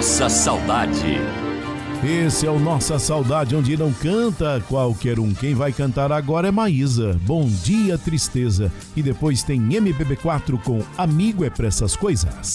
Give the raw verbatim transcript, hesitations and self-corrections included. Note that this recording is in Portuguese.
Nossa Saudade. Esse é o Nossa Saudade, onde não canta qualquer um. Quem vai cantar agora é Maísa. Bom Dia Tristeza. E depois tem M P B quatro com Amigo é pra essas coisas.